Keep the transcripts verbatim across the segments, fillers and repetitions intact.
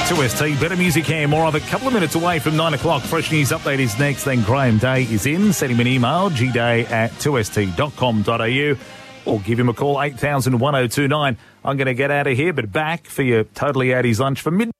two S T, better music here, more of it. A couple of minutes away from nine o'clock. Fresh News Update is next, then Graham Day is in. Send him an email, g day at two s t dot com dot a u, or give him a call, eight thousand one oh two nine. I'm going to get out of here, but back for your Totally Addies lunch for midnight.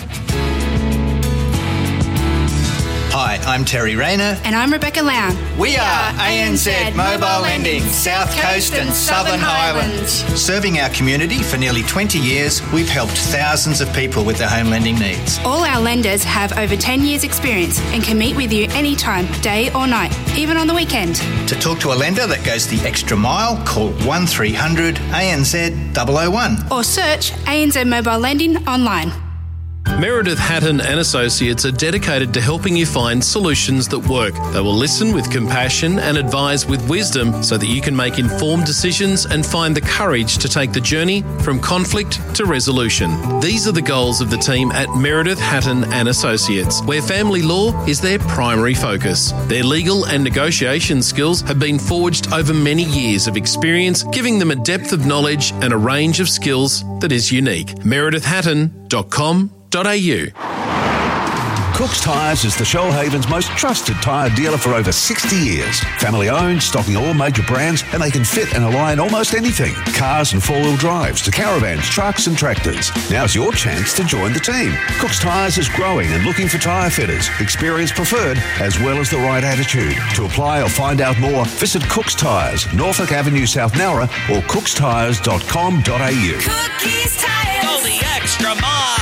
Hi, I'm Terry Rayner. And I'm Rebecca Lown. We are A N Z Mobile Lending, South Coast and Southern Highlands. Serving our community for nearly twenty years, we've helped thousands of people with their home lending needs. All our lenders have over ten years experience and can meet with you anytime, day or night, even on the weekend. To talk to a lender that goes the extra mile, call one three hundred A N Z double oh one. Or search A N Z Mobile Lending online. Meredith Hatton and Associates are dedicated to helping you find solutions that work. They will listen with compassion and advise with wisdom so that you can make informed decisions and find the courage to take the journey from conflict to resolution. These are the goals of the team at Meredith Hatton and Associates, where family law is their primary focus. Their legal and negotiation skills have been forged over many years of experience, giving them a depth of knowledge and a range of skills that is unique. meredith hatton dot com dot a u. Cook's Tyres is the Shoalhaven's most trusted tyre dealer for over sixty years. Family owned, stocking all major brands, and they can fit and align almost anything. Cars and four-wheel drives to caravans, trucks and tractors. Now's your chance to join the team. Cook's Tyres is growing and looking for tyre fitters, experience preferred, as well as the right attitude. To apply or find out more, visit Cook's Tyres, Norfolk Avenue, South Nowra, or cooks tyres dot com dot a u. Cookies Tyres. Go the extra mile.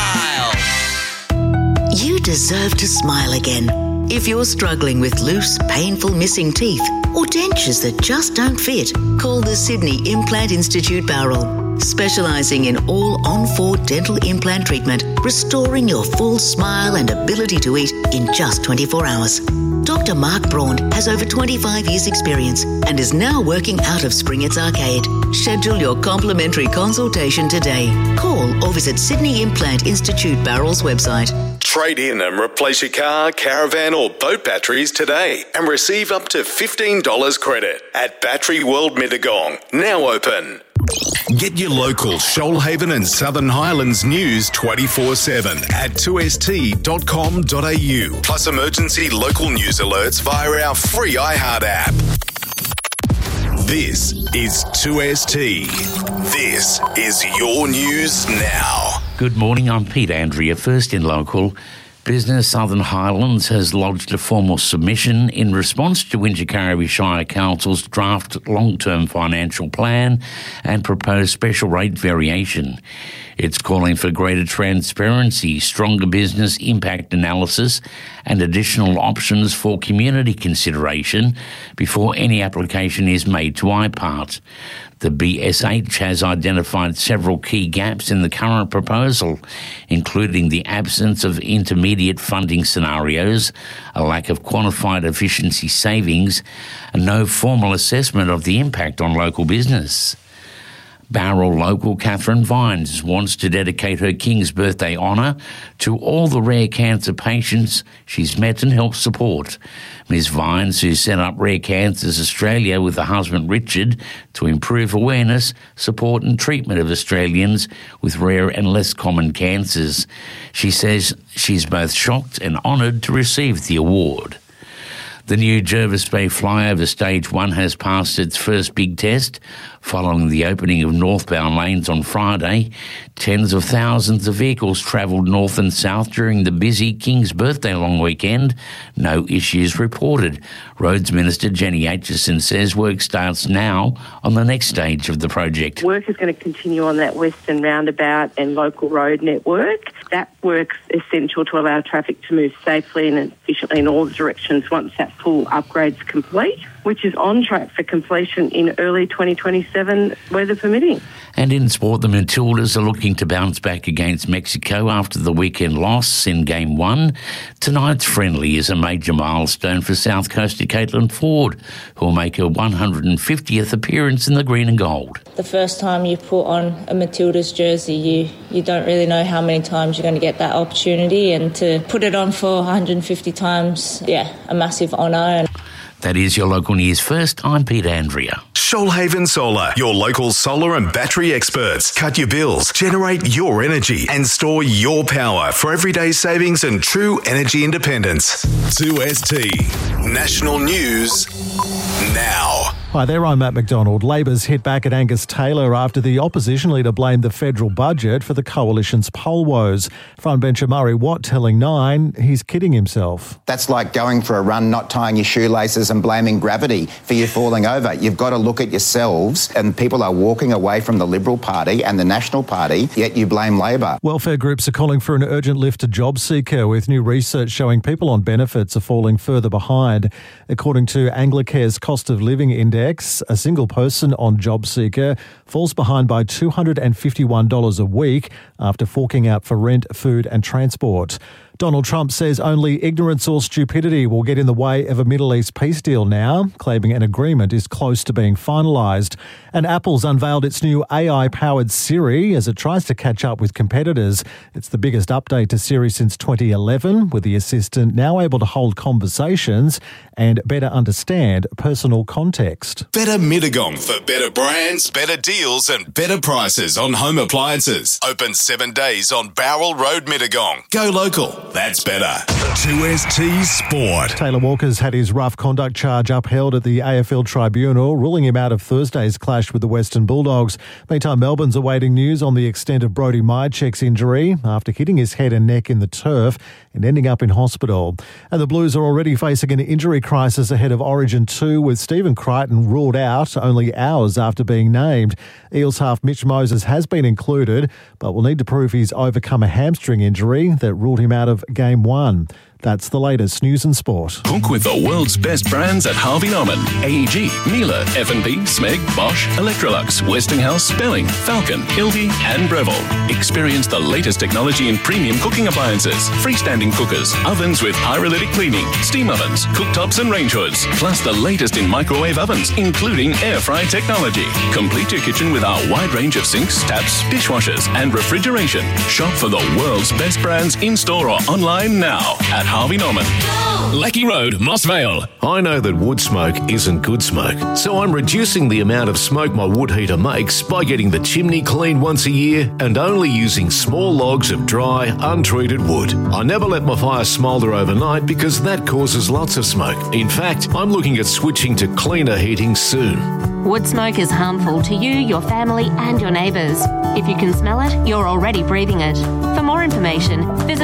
You deserve to smile again. If you're struggling with loose, painful missing teeth or dentures that just don't fit, call the Sydney Implant Institute Bowral, specialising in all on-four dental implant treatment, restoring your full smile and ability to eat in just twenty-four hours. Doctor Mark Braun has over twenty-five years experience and is now working out of Springett's Arcade. Schedule your complimentary consultation today. Call or visit Sydney Implant Institute Bowral's website. Trade in and replace your car, caravan or boat batteries today and receive up to fifteen dollars credit at Battery World Mittagong. Now open. Get your local Shoalhaven and Southern Highlands news twenty-four seven at two s t dot com dot a u. Plus emergency local news alerts via our free iHeart app. This is two S T. This is your news now. Good morning, I'm Pete Andrea. First in local, Business Southern Highlands has lodged a formal submission in response to Wingecarribee Shire Council's draft long-term financial plan and proposed special rate variation. It's calling for greater transparency, stronger business impact analysis and additional options for community consideration before any application is made to I P A R T. The B S H has identified several key gaps in the current proposal, including the absence of intermediate funding scenarios, a lack of quantified efficiency savings, and no formal assessment of the impact on local business. Bowral local Catherine Vines wants to dedicate her King's Birthday honour to all the rare cancer patients she's met and helped support. Miz Vines, who set up Rare Cancers Australia with her husband Richard to improve awareness, support and treatment of Australians with rare and less common cancers. She says she's both shocked and honoured to receive the award. The new Jervis Bay flyover Stage one has passed its first big test. Following the opening of northbound lanes on Friday, tens of thousands of vehicles travelled north and south during the busy King's Birthday long weekend. No issues reported. Roads Minister Jenny Aitchison says work starts now on the next stage of the project. Work is going to continue on that western roundabout and local road network. That work's essential to allow traffic to move safely and efficiently in all directions once that full upgrade's complete, which is on track for completion in early twenty twenty-seven, weather permitting. And in sport, the Matildas are looking to bounce back against Mexico after the weekend loss in Game one. Tonight's friendly is a major milestone for South Coaster Caitlin Ford, who will make her one hundred fiftieth appearance in the green and gold. The first time you put on a Matildas jersey, you, you don't really know how many times you're going to get that opportunity, and to put it on for one hundred fifty times, yeah, a massive honour. That is your local news first. I'm Pete Andrea. Shoalhaven Solar, your local solar and battery experts. Cut your bills, generate your energy, and store your power for everyday savings and true energy independence. two S T National News now. Hi there, I'm Matt McDonald. Labor's hit back at Angus Taylor after the opposition leader blamed the federal budget for the coalition's poll woes. Frontbencher Murray Watt telling Nine he's kidding himself. That's like going for a run, not tying your shoelaces and blaming gravity for you falling over. You've got to look at yourselves, and people are walking away from the Liberal Party and the National Party, yet you blame Labor. Welfare groups are calling for an urgent lift to JobSeeker, with new research showing people on benefits are falling further behind. According to Anglicare's cost of living index, a single person on JobSeeker falls behind by two hundred fifty-one dollars a week after forking out for rent, food and transport. Donald Trump says only ignorance or stupidity will get in the way of a Middle East peace deal now, claiming an agreement is close to being finalised. And Apple's unveiled its new A I-powered Siri as it tries to catch up with competitors. It's the biggest update to Siri since twenty eleven, with the assistant now able to hold conversations and better understand personal context. Better Mittagong for better brands, better deals and better prices on home appliances. Open seven days on Bowral Road, Mittagong. Go local. That's better. two S T Sport. Taylor Walker's had his rough conduct charge upheld at the A F L Tribunal, ruling him out of Thursday's clash with the Western Bulldogs. Meantime, Melbourne's awaiting news on the extent of Brodie Myercheck's injury after hitting his head and neck in the turf and ending up in hospital. And the Blues are already facing an injury crisis ahead of Origin two, with Stephen Crichton ruled out only hours after being named. Eels half Mitch Moses has been included, but will need to prove he's overcome a hamstring injury that ruled him out of Game one. That's the latest news and sport. Cook with the world's best brands at Harvey Norman. A E G, Miele, F and P, Smeg, Bosch, Electrolux, Westinghouse, Spelling, Falcon, Ilby and Breville. Experience the latest technology in premium cooking appliances, freestanding cookers, ovens with pyrolytic cleaning, steam ovens, cooktops and range hoods, plus the latest in microwave ovens, including air fry technology. Complete your kitchen with our wide range of sinks, taps, dishwashers and refrigeration. Shop for the world's best brands in-store or online now at Harvey Norman. Lecky Road, Moss Vale. I know that wood smoke isn't good smoke, so I'm reducing the amount of smoke my wood heater makes by getting the chimney cleaned once a year and only using small logs of dry, untreated wood. I never let my fire smoulder overnight because that causes lots of smoke. In fact, I'm looking at switching to cleaner heating soon. Wood smoke is harmful to you, your family and your neighbours. If you can smell it, you're already breathing it. For more information, visit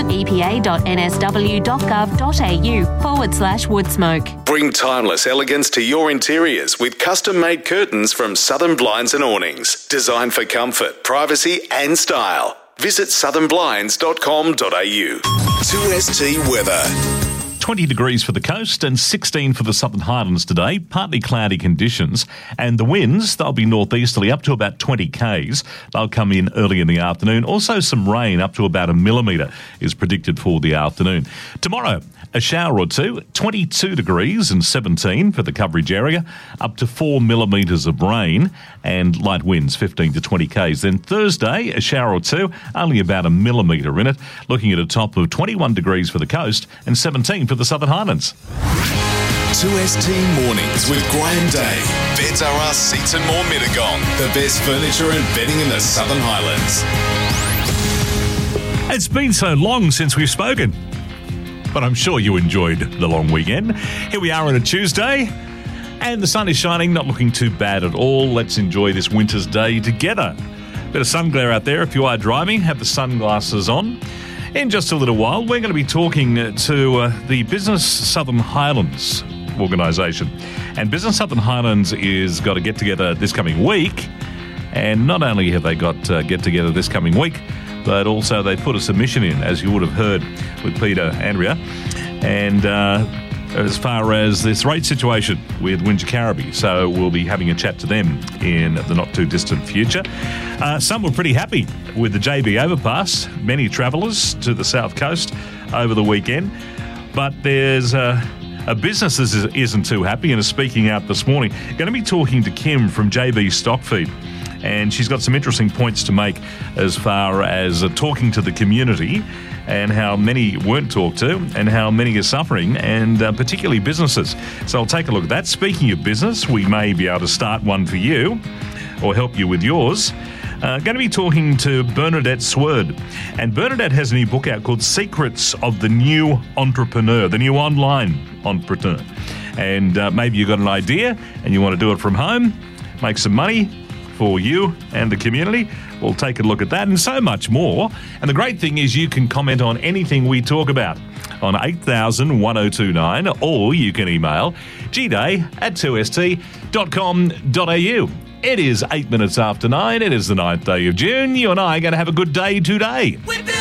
epa.nsw.gov.au forward slash wood smoke. Bring timeless elegance to your interiors with custom-made curtains from Southern Blinds and Awnings. Designed for comfort, privacy and style. Visit southern blinds dot com dot a u. two S T weather. twenty degrees for the coast and sixteen for the Southern Highlands today. Partly cloudy conditions. And the winds, they'll be northeasterly up to about twenty kays. They'll come in early in the afternoon. Also some rain up to about a millimetre is predicted for the afternoon. Tomorrow, a shower or two, twenty-two degrees and seventeen for the coverage area, up to four millimetres of rain and light winds, fifteen to twenty kays. Then Thursday, a shower or two, only about a millimetre in it, looking at a top of twenty-one degrees for the coast and seventeen for the Southern Highlands. two S T Mornings with Graham Day. Beds R Us Seats and More Mittagong. The best furniture and bedding in the Southern Highlands. It's been so long since we've spoken, but I'm sure you enjoyed the long weekend. Here we are on a Tuesday, and the sun is shining, not looking too bad at all. Let's enjoy this winter's day together. Bit of sun glare out there if you are driving. Have the sunglasses on. In just a little while, we're going to be talking to uh, the Business Southern Highlands organisation. And Business Southern Highlands is got a get-together this coming week. And not only have they got a get-together this coming week, but also they put a submission in, as you would have heard with Peter Andrea. And uh, as far as this rate situation with Wingecarribee. So we'll be having a chat to them in the not-too-distant future. Uh, some were pretty happy with the J B overpass. Many travellers to the south coast over the weekend. But there's a, a business that isn't too happy and is speaking out this morning. Going to be talking to Kim from J B Stockfeed. And she's got some interesting points to make as far as uh, talking to the community and how many weren't talked to and how many are suffering, and uh, particularly businesses. So I'll take a look at that. Speaking of business, we may be able to start one for you or help you with yours. Uh, going to be talking to Bernadette Swerd. And Bernadette has a new book out called Secrets of the New Entrepreneur, the new online entrepreneur. And uh, maybe you've got an idea and you want to do it from home, make some money for you and the community. We'll take a look at that and so much more. And the great thing is you can comment on anything we talk about on eight thousand one oh two nine, or you can email g day at two s t dot com dot a u. It is eight minutes after nine. It is the ninth day of June. You and I are going to have a good day today.